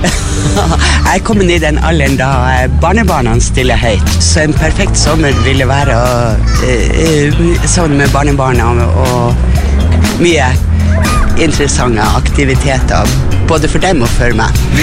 Jeg er kommet i den alderen da barnebarna stiller høyt. Så en perfekt sommer ville være sammen med barnebarna og mye interessante aktiviteter, både for dem og for meg.